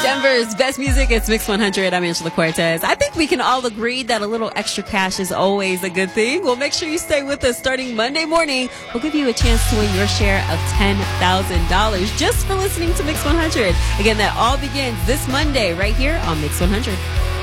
Denver's best music. It's Mix 100. I'm Angela Cortez. I think we can all agree that a little extra cash is always a good thing. Well, make sure you stay with us starting Monday morning. We'll give you a chance to win your share of $10,000 just for listening to Mix 100. Again, that all begins this Monday right here on Mix 100.